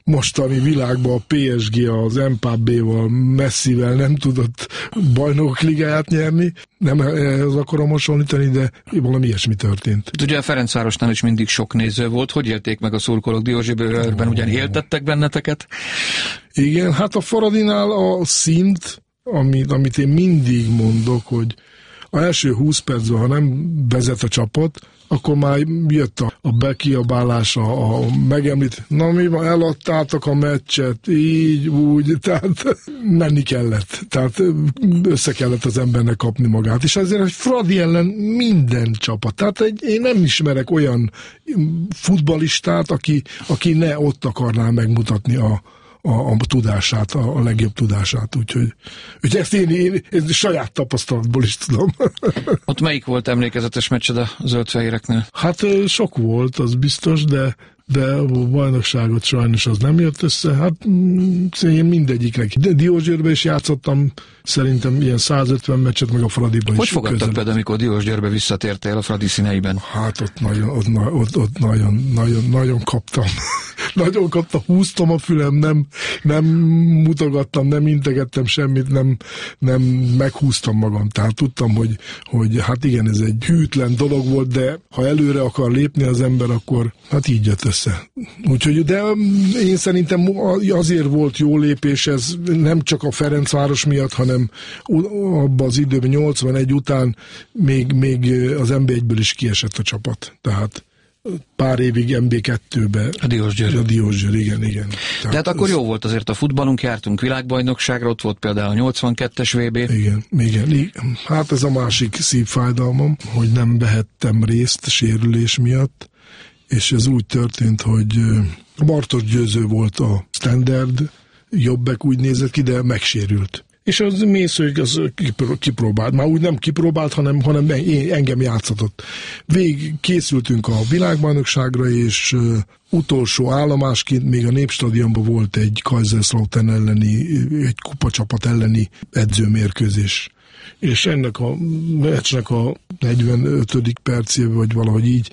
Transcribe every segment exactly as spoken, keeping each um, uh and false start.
mostani világban a pé es gé az Mbappéval, Messivel nem tudott bajnokok ligáját nyerni. Nem ez akarom hasonlítani, de valami ilyesmi történt. Ugye a Ferencvárosnál is mindig sok néző volt. Hogy élték meg a szurkolók Diósgyőrben? Ugyan éltettek benneteket? Igen, hát a Faradinál a szint, amit, amit én mindig mondok, hogy az első húsz percben, ha nem vezet a csapat, akkor már jött a, a bekiabálás, a, a megemlít, na mi van, eladtátok a meccset, így, úgy, tehát menni kellett, tehát össze kellett az embernek kapni magát, és ezért egy Fradi ellen minden csapat, tehát egy, én nem ismerek olyan futballistát, aki, aki ne ott akarná megmutatni a A, a tudását, a, a legjobb tudását, úgyhogy, úgyhogy ezt én, én, én saját tapasztalatból is tudom. Ott melyik volt emlékezetes meccsed a zöldfehéreknél? Hát sok volt, az biztos, de de a bajnokságot sajnos az nem jött össze. Hát én mindegyiknek. De Diósgyőrbe is játszottam, szerintem ilyen százötven meccset, meg a Fradiban is. Hogy fogadtak például, amikor Diósgyőrbe visszatértél a Fradi színeiben? Hát ott nagyon, ott, ott, ott nagyon, nagyon, nagyon kaptam. Nagyon kaptam, húztam a fülem, nem, nem mutogattam, nem integettem semmit, nem, nem meghúztam magam. Tehát tudtam, hogy, hogy hát igen, ez egy hűtlen dolog volt, de ha előre akar lépni az ember, akkor hát így jött össze. Úgyhogy, de én szerintem azért volt jó lépés, ez nem csak a Ferencváros miatt, hanem abban az időben, nyolcvanegy után még, még az em bé egyből is kiesett a csapat. Tehát pár évig em bé kettőbe. A Diósgyőr. A Diósgyőr, igen, igen. Tehát De hát akkor ez... jó volt azért a futballunk, jártunk világbajnokságra, ott volt például a nyolcvankettes vé bé. Igen, igen. Hát ez a másik szívfájdalmam, hogy nem vehettem részt sérülés miatt, és ez úgy történt, hogy Bartos Győző volt a standard, jobbek úgy nézett ki, de megsérült. És az Mészőig az kipróbált. Már úgy nem kipróbált, hanem, hanem engem játszatott. Végig készültünk a világbajnokságra, és uh, utolsó állomásként még a Népstadionban volt egy Kaiserslautern elleni, egy kupacsapat elleni edzőmérkőzés. És ennek a meccsnek a negyvenötödik percében, vagy valahogy így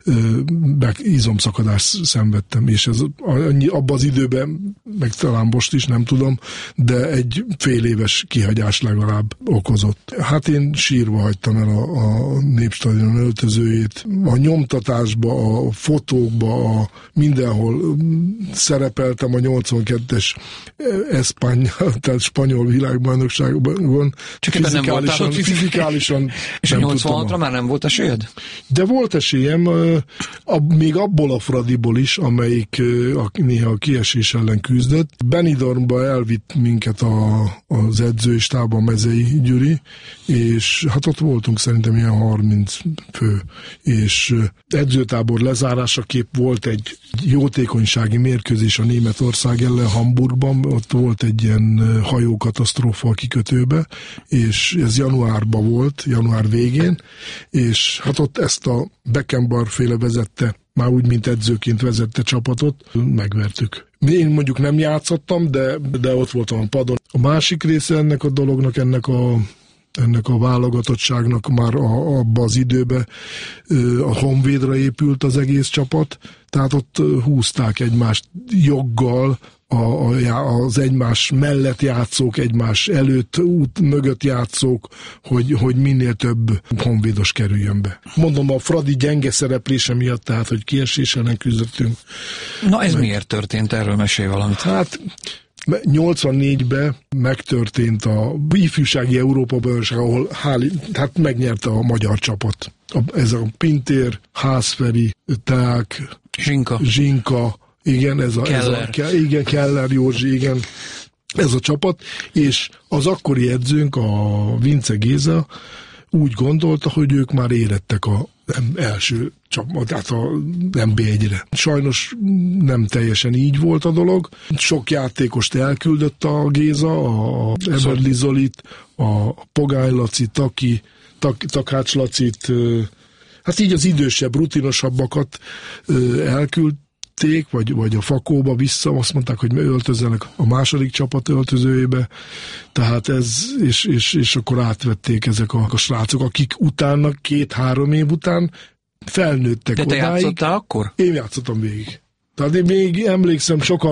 izomszakadást szenvedtem, és ez abban az időben, meg talán most is, nem tudom, de egy fél éves kihagyás legalább okozott. Hát én sírva hagytam el a, a Népstadion öltözőjét. A nyomtatásba, a fotókba, a mindenhol szerepeltem a nyolcvankettes Espanya, tehát spanyol világbajnokságban. Csak ebben nem voltál ott fizikálisan. És a nyolcvanhatra már nem volt esélyed? De volt esélyem, a, még abból a Fradiból is, amelyik a, néha a kiesés ellen küzdött. Benidormba elvitt minket a, az edzőistába Mezei Gyuri, és hát ott voltunk szerintem ilyen harminc fő, és edzőtábor lezárásaképp volt egy jótékonysági mérkőzés a Németország ellen Hamburgban, ott volt egy ilyen hajókatasztrófa a kikötőbe, és ez januárban volt, január végén, és hát ott ezt a Beckenbauer féle vezette, már úgy, mint edzőként vezette csapatot, megvertük. Én mondjuk nem játszottam, de, de ott voltam a padon. A másik része ennek a dolognak, ennek a ennek a válogatottságnak már a, abban az időben a Honvédra épült az egész csapat, tehát ott húzták egymást joggal, a, a, az egymás mellett játszók, egymás előtt, út mögött játszók, hogy, hogy minél több honvédos kerüljön be. Mondom, a Fradi gyenge szereplése miatt, tehát, hogy kiesés ellen küzdöttünk. Na ez meg... miért történt? Erről mesélj valamit. Hát nyolcvannégyben megtörtént a ifjúsági Európa-bajnokság, ahol Háli, hát megnyerte a magyar csapat. A, ez a Pintér, Házferi, Teák, Zsinka, Zsinka igen, ez a, ez a igen, Keller Józsi, igen, ez a csapat, és az akkori edzőnk, a Vince Géza úgy gondolta, hogy ők már érettek a első csapat, tehát a em bé egyre. Sajnos nem teljesen így volt a dolog. Sok játékost elküldött a Géza, a Eberli Zolit, a Pogály Laci, Taki, Tak, Takács Lacit, hát így az idősebb, rutinosabbakat elküld, vagy, vagy a Fakóba vissza, azt mondták, hogy öltözzenek a második csapat öltözőjébe, tehát ez, és, és, és akkor átvették ezek a, a srácok, akik utána, két-három év után felnőttek. De te odáig. játszottál akkor? Én játszottam végig. Tehát én még emlékszem, sokan